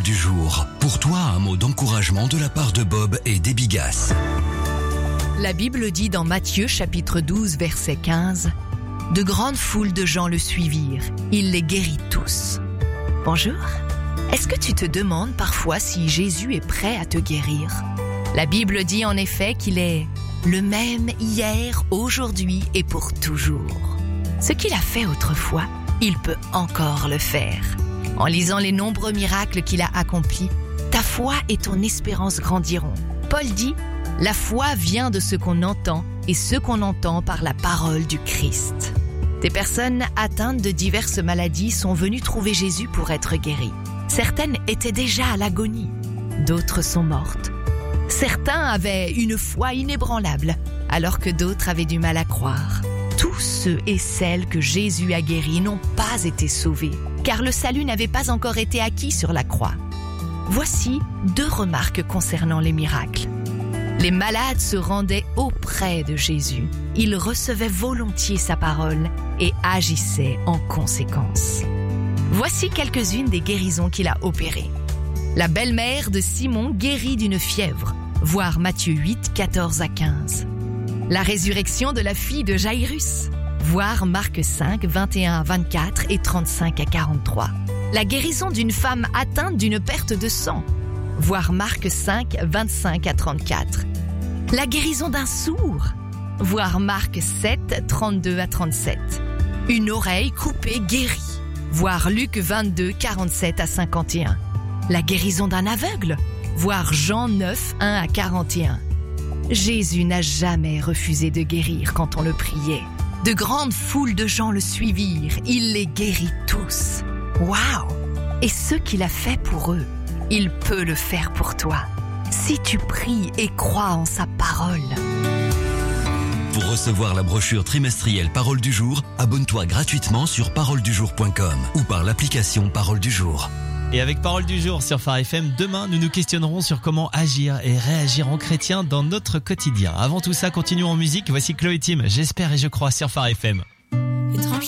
du jour. Pour toi, un mot d'encouragement de la part de Bob et des Bigas. La Bible dit dans Matthieu chapitre 12 verset 15 « De grandes foules de gens le suivirent, il les guérit tous. » Bonjour, est-ce que tu te demandes parfois si Jésus est prêt à te guérir ? La Bible dit en effet qu'il est le même hier, aujourd'hui et pour toujours. Ce qu'il a fait autrefois, il peut encore le faire. En lisant les nombreux miracles qu'il a accomplis, ta foi et ton espérance grandiront. Paul dit « La foi vient de ce qu'on entend et ce qu'on entend par la parole du Christ. » Des personnes atteintes de diverses maladies sont venues trouver Jésus pour être guéries. Certaines étaient déjà à l'agonie, d'autres sont mortes. Certains avaient une foi inébranlable, alors que d'autres avaient du mal à croire. Tous ceux et celles que Jésus a guéris n'ont pas été sauvés, car le salut n'avait pas encore été acquis sur la croix. Voici 2 remarques concernant les miracles. Les malades se rendaient auprès de Jésus. Ils recevaient volontiers sa parole et agissaient en conséquence. Voici quelques-unes des guérisons qu'il a opérées. La belle-mère de Simon guérit d'une fièvre, voir Matthieu 8, 14 à 15. La résurrection de la fille de Jairus, voir Marc 5, 21 à 24 et 35 à 43. La guérison d'une femme atteinte d'une perte de sang, voir Marc 5, 25 à 34. La guérison d'un sourd, voir Marc 7, 32 à 37. Une oreille coupée guérie, voir Luc 22, 47 à 51. La guérison d'un aveugle, voir Jean 9, 1 à 41. Jésus n'a jamais refusé de guérir quand on le priait. De grandes foules de gens le suivirent, il les guérit tous. Waouh! Et ce qu'il a fait pour eux, il peut le faire pour toi, si tu pries et crois en sa parole. Pour recevoir la brochure trimestrielle Parole du jour, abonne-toi gratuitement sur paroledujour.com ou par l'application Parole du jour. Et avec Parole du jour sur Phare FM, demain, nous nous questionnerons sur comment agir et réagir en chrétien dans notre quotidien. Avant tout ça, continuons en musique. Voici Chloé Tim, j'espère et je crois sur Phare FM.